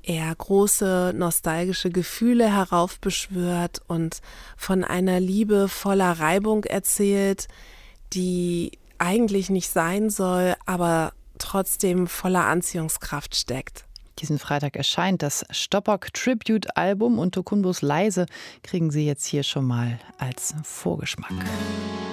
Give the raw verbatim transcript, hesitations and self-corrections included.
er große nostalgische Gefühle heraufbeschwört und von einer Liebe voller Reibung erzählt, die eigentlich nicht sein soll, aber trotzdem voller Anziehungskraft steckt. Diesen Freitag erscheint das Stoppock-Tribute-Album und Tokunbohs Leise kriegen Sie jetzt hier schon mal als Vorgeschmack.